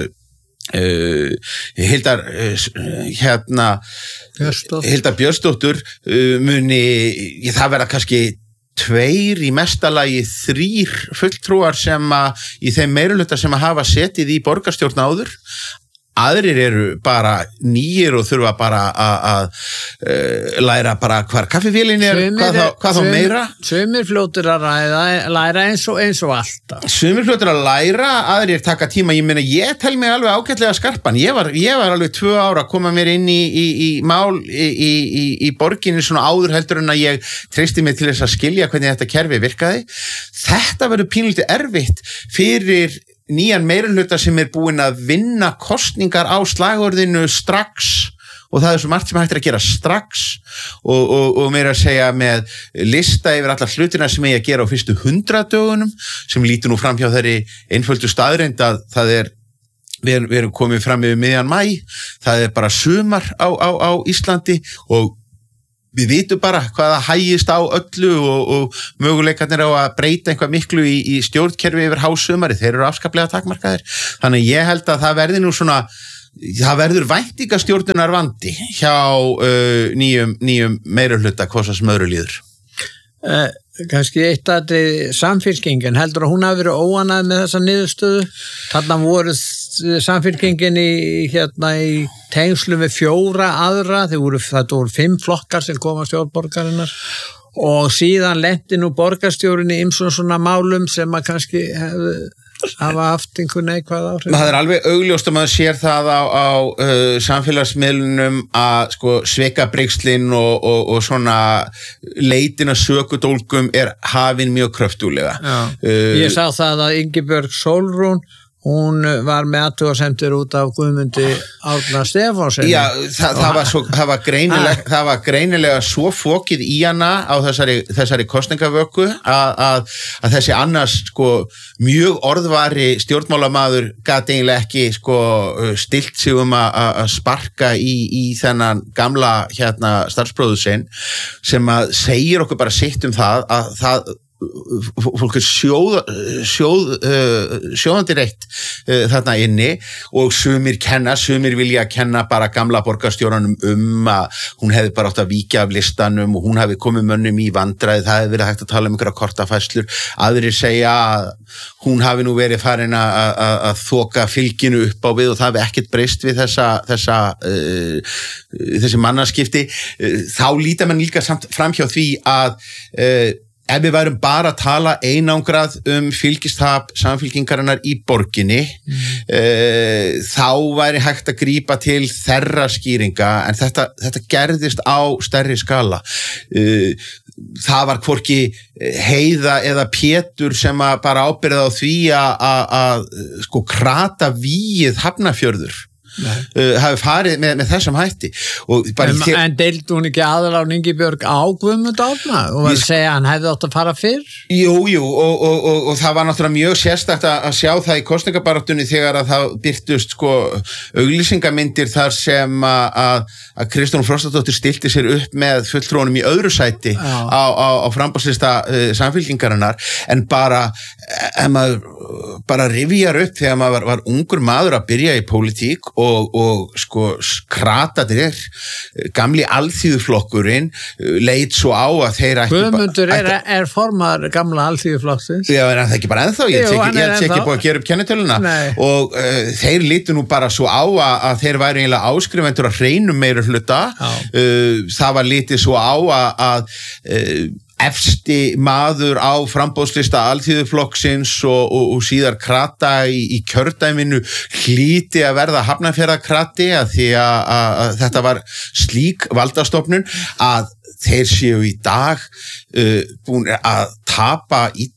uh, Hildar uh, hérna Björnsdóttur. Hildar Björnsdóttur uh, muni, ég, það verða kannski tveir í mestalagi þrýr fulltrúar sem að í þeim meirihluta sem að hafa setið í borgarstjórn áður. Aðrir eru bara nýjir og þurfa bara að uh, læra bara hvar kaffivélin er, Sumir, hvað, þá, hvað sumir, þá meira. Sumir fljótur að ræða, læra eins og, eins og alltaf. Sumir fljótur að læra, aðrir taka tíma, ég meina ég tel mig alveg ágætlega skarpan, ég var, ég var alveg tvö ára að koma mér inn í, í, í mál í, í, í borginni svona áður heldur en að ég treysti mig til þess að skilja hvernig þetta kerfi virkaði. Þetta verður pínlítið erfitt fyrir nýjan meirihluta sem er búinn að vinna kosningar á slagorðinu strax og það er svo margt sem hægt er að gera strax og, og, og meira að segja með lista yfir alla hlutina sem ég að gera á fyrstu hundrað dögunum sem lítur nú fram hjá þeirri einföldu staðreynd að það er við erum, við erum komið fram yfir miðjan maí, það er bara sumar á, á, á Íslandi og við vitum bara hvaða hægist á öllu og, og möguleikarnir á að breyta einhvað miklu í, í stjórnkerfi yfir hásumari, þeir eru afskaplega takmarkaðir. Þannig ég held að það verði nú svona, það verður væntingastjórnunar vandi hjá uh, nýjum, nýjum meirihluta hvað sem öðru líður. Eh, kannski eitt aðri Samfylkingin, heldur að hún hafi verið óánægð með þessa niðurstöðu? Þarna voru Samfylkingin í, hérna, í tengslu við fjóra aðra, voru, þetta voru fimm flokkar sem koma stjórnborgarinnar og síðan lenti nú borgarstjórinni í ýmsum svona málum sem að kannski hefði hafa haft einhvern neikvæð áhrif. Það er alveg augljóst að maður sér það á, á uh, samfélagsmiðlunum að sko, svikabrigslinn og, og, og svona leitin að sökudólgum er hafin mjög kröftúlega. Uh, Ég sá það að Ingibjörg Sólrún hún var með athugasemdir út af Guðmundi Árna Stefánsen. Já, það, það, var svo, það, var greinilega, það var greinilega svo fokið í hana á þessari, þessari kosningavöku að, að, að þessi annars sko, mjög orðvari stjórnmálamaður gat eiginlega ekki sko, stilt sig um að, að sparka í, í þennan gamla hérna, starfsbróður sinn sem að segir okkur bara sitt um það að það fólk er sjóð, sjóð, uh, sjóðandi reitt uh, þarna inni og sumir kenna, sumir vilja kenna bara gamla borgarstjóranum um að hún hefði bara átt að víkja af listanum og hún hefði komið mönnum í vandræði, það hefði verið hægt að tala um einhverja kortafæslur, aðrir segja að hún hafi nú verið farin að þoka fylginu upp á við og það hefði ekkert breyst við þessa, þessa uh, þessi mannaskipti, uh, þá líta mann líka samt fram hjá því að uh, ef við værum bara að tala einangrað um fylgistap samfylkingarinnar í borginni mm. uh, þá væri hægt að grípa til þeirra skýringa en þetta, þetta gerðist á stærri skala. Uh, það var hvorki Heiða eða Pétur sem að bara ábyrða á því að sko krata víið Hafnarfjörður. Uh, hafi farið með, með þessum hætti og bara en, þér... en deildi hún ekki aðra á Ingibjörg á Guðmund Árna og var að segja að hann hefði átt að fara fyrr? Jú, jú og, og, og, og það var náttúrulega mjög sérstakt að, að sjá það í kosningabaráttunni þegar að það byrtust sko auglýsingamyndir þar sem að, að Kristrún Frostadóttir stilti sér upp með fulltrúnum í öðru sæti á, á, á framboðslista uh, samfylkingarinnar en bara ef maður bara rifjar upp þegar maður var, var ungur maður að byrja í pólitík og Og, og sko krataðir gamli alþýðuflokkurinn leit svo á að þeir ættu Guðmundur er, er formar gamla alþýðuflokksins. Já, en það ekki bara ennþá, ég hef ekki búið að gera upp kennitöluna og uh, þeir lítu nú bara svo á að, að þeir væri eiginlega áskrifendur að hreinum meira hluta uh, það var lítið svo á að, að uh, efsti maður á framboðslista alþýðuflokksins og, og, og síðar krata í, í kjördæminu hlíti að verða Hafnarfjarðarkrati að því að, að, að þetta var slík valdastofnun að þeir séu í dag uh, búin að tapa illa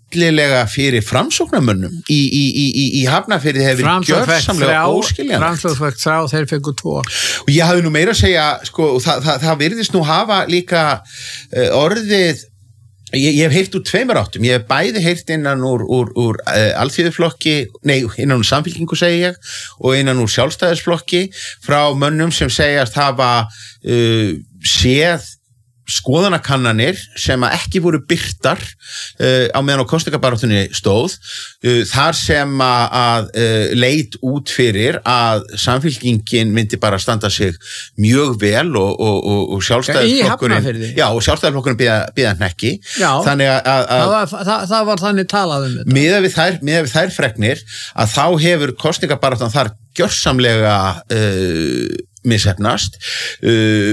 illilega fyrir framsóknarmönnum í, í, í, í, í Hafnarfirði hefur verið gjörsamlega óskiljanlegt. Framsókn fekk þrjá, þeir fengu tvo. Og ég hafði nú meira að segja, sko, það, það, það virðist nú hafa líka uh, orðið, ég, ég hef heyrt úr tveimur áttum, ég hef bæði heyrt innan úr, úr, úr uh, alþýðuflokki, nei, innan úr samfylkingu segi ég, og innan úr sjálfstæðisflokki frá mönnum sem segjast hafa uh, séð skoðanakannanir sem að ekki voru birtar uh, á meðan á kosningabaráttunni stóð uh, þar sem að, að uh, leit út fyrir að samfylkingin myndi bara standa sig mjög vel og, og, og, og sjálfstæðisflokkurinn já, og sjálfstæðisflokkurinn býða, býða hnekki þannig að, að, að það, var, það, það var þannig talað um þetta miðað við þær, miðað við þær fregnir að þá hefur kosningabaráttan þar gjörsamlega uh, misheppnast uh,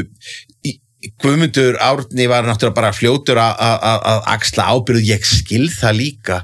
Guðmundur Árni var náttúrulega bara fljótur að axla ábyrgð, ég skil það líka.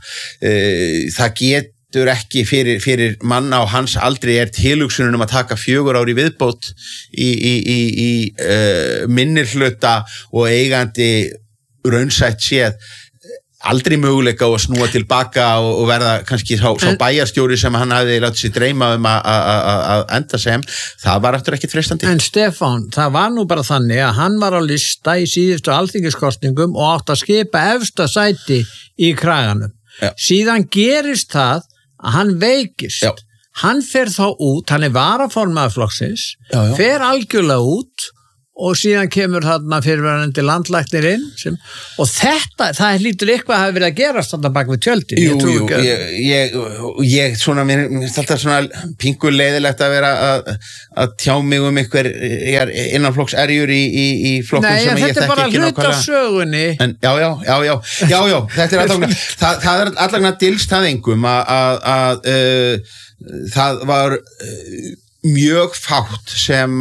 Það getur ekki fyrir, fyrir manna á hans aldri er tilhugsunin um að taka fjögur ár í viðbót í, í, í, í uh, minnirhluta og eigandi raunsætt séð aldrei möguleika á að snúa tilbaka og, og verða kannski sá, sá bæjarstjóri sem hann hafði látið sér dreyma um að enda sem, það var eftir ekkit freistandi. En Stefán, það var nú bara þannig að hann var á lista í síðustu alþingiskosningum og átt að skipa efsta sæti í kraganum. Já. Síðan gerist það að hann veikist. Já. Hann fer þá út, hann er varaformaður flokksins, já, já. fer algjörlega út og síðan kemur þarna fyrirverandi landlæknirinn sem, og þetta, það hlýtur eitthvað að hafa verið að gerast þarna bak við tjöldin. Jú, jú, ég, ég, ég svona, mér finnst alltaf svona pingu leiðilegt að vera að, að tjá mig um einhver innanflokks erjur í, í, í flokkum Nei, sem ég þekki ekki nákvæmlega. Nei, þetta er bara hlut af sögunni. En, já, já, já, já, já, já, þetta er allagna, það, það er allagna dilst það engum að, að, að uh, það var uh, mjög fátt sem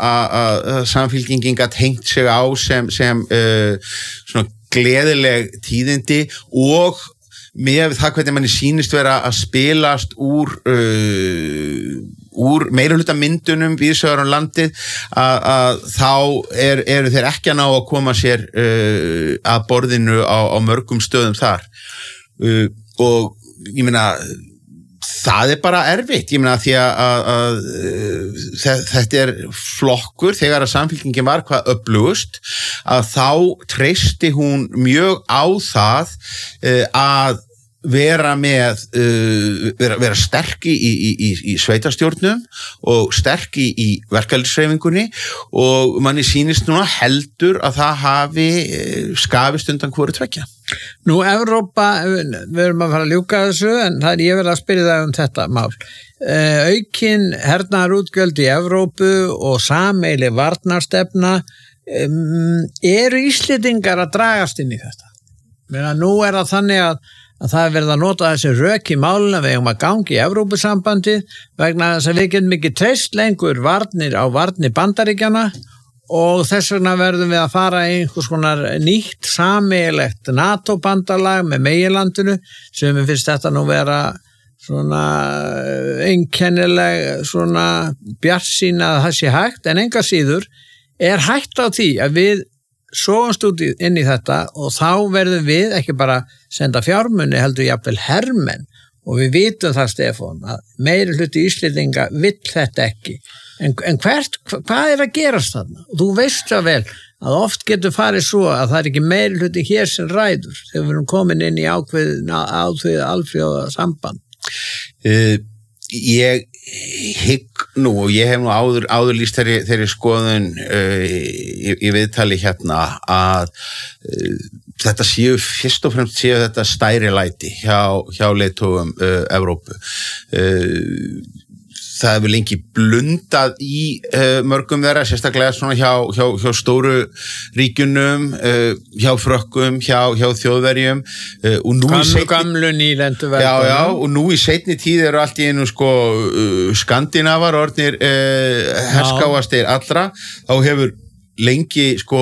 að samfylkingin gat hengt sig á sem, sem uh, svona gleðileg tíðindi og með það hvernig manni sýnist vera að spilast úr uh, úr meirihluta myndunum víðsvegar á landið að, að þá er, eru þeir ekki að ná að koma sér uh, að borðinu á, á mörgum stöðum þar uh, og ég meina það er bara erfitt, ég meina því að, að, að þetta er flokkur þegar að samfylkingin var hvað öflugust að þá treysti hún mjög á það að vera með uh, vera, vera sterk í, í, í, í sveitarstjórnum og sterk í, í verkalýðshreyfingunni og manni sýnist núna heldur að það hafi skafist undan hvoru tveggja. Nú, Evrópa, við erum að fara að ljúka þessu en það er ég verið að spyrja það um þetta mál. Uh, aukin hernaðarútgjöld í Evrópu og sameiginleg varnarstefna um, eru Íslendingar að dragast inn í þetta? Meina, nú er það þannig að að það er verið að nota þessi rök í máluna við eigum að gangi í Evrópusambandi vegna þess að við getum ekki treyst lengur varnir á varnir Bandaríkjana og þess vegna verðum við að fara í einhvers konar nýtt sameiginlegt NATO-bandalag með meginlandinu sem við finnst þetta nú vera svona einkennileg svona bjartsýn að það sé hægt en enga síður er hægt á því að við sóumst út inn í þetta og þá verðum við ekki bara senda fjármuni heldur jafnvel hermenn og við vitum það Stefán að meiri hluti Íslendinga vill þetta ekki en, en hvert, hvað er að gerast þarna og þú veist það vel að oft getur farið svo að það er ekki meiri hluti hér sem ræður þegar við erum komin inn í ákveðin ákveðið alfrjóða samband uh, Ég hygg nú og ég hef nú áður, áður lýst þeirri, þeirri skoðun uh, í, í viðtali hérna að uh, þetta séu fyrst og fremst séu þetta stæri læti hjá, hjá leiðtogum uh, Evrópu. Uh, það hefur lengi blundað í uh, mörgum þeirra, sérstaklega svona hjá, hjá, hjá stóru ríkjunum, uh, hjá frökkum, hjá, hjá þjóðverjum. Uh, og nú gamlu, í seinni, gamlu nýlendu verðum. Já, já, og nú í seinni tíð eru allt í einu sko uh, skandinavar orðnir uh, herskáastir allra, þá hefur lengi sko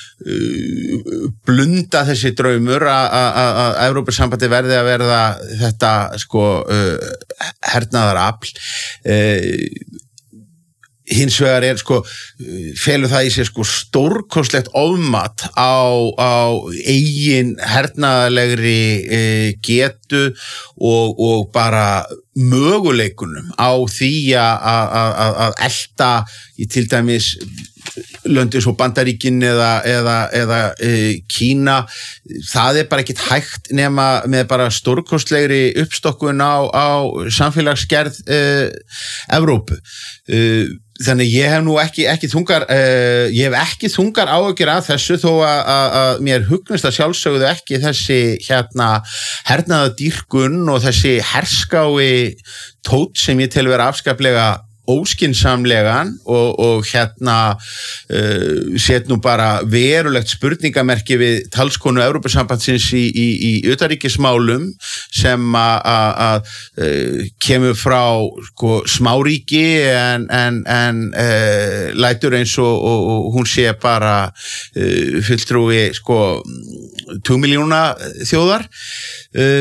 uh, blunda þessi draumur að Evrópusambandi verði að verða þetta sko uh, hernaðarafl uh, hins vegar er sko felur það í sér sko stórkostlegt ofmat á, á eigin hernaðarlegri e, getu og, og bara möguleikunum á því að elta í til dæmis löndin svo Bandaríkin eða, eða, eða e, Kína, það er bara ekkit hægt nema með bara stórkostlegri uppstokkun á, á samfélagsgerð e, Evrópu. E, þannig ég hef nú ekki, ekki þungar, uh, ég hef ekki þungar áhyggjur af þessu þó að, að, að mér hugnist að sjálfsögðu ekki þessi hérna hernaðardýrkun og þessi herskái tótt sem ég tel vera afskaplega óskinsamlegan og, og hérna uh, set nú bara verulegt spurningamerki við talskonu Evrópusambandsins í, í, í utanríkismálum sem að uh, kemur frá sko, smáríki en, en, en uh, lætur eins og, og, og hún sé bara uh, fulltrúi sko tveggja miljóna þjóðar. Uh,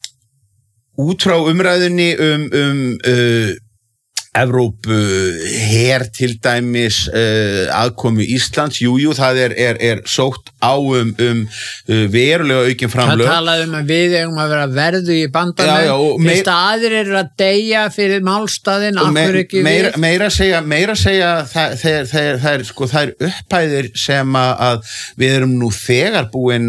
út frá umræðunni um, um uh, Evrópu her til dæmis uh, aðkomu Íslands, jújú, jú, það er, er, er sótt á um, um uh, verulega aukin framlög. Það talaði um að við eigum að vera verðu í bandanum, fyrst að aðrir eru að deyja fyrir málstaðinn, af hverju ekki meira, við? Meira segja, meira segja það, það, það, það er sko, það er upphæðir sem að, að við erum nú þegar búin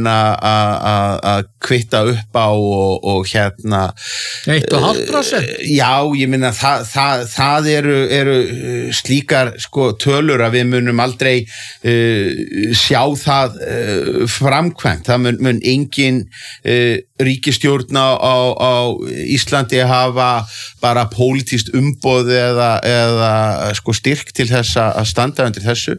að kvitta upp á og, og hérna eitt og hálft prósent? Uh, já, ég minna það, það, það Það eru, eru slíkar sko, tölur að við munum aldrei uh, sjá það uh, framkvæmt. Það mun, mun engin uh, ríkisstjórn á, á Íslandi hafa bara pólitískt umboð eða, eða sko, styrk til þess að standa undir þessu.